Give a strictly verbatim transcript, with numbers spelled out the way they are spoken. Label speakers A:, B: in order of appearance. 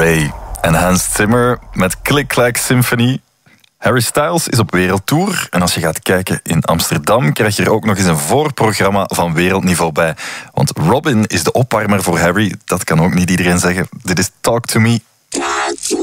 A: Ray en Hans Zimmer met Click Clack Symphony. Harry Styles is op wereldtour en als je gaat kijken in Amsterdam krijg je er ook nog eens een voorprogramma van wereldniveau bij. Want Robin is de opwarmer voor Harry, dat kan ook niet iedereen zeggen. Dit is Talk to Me.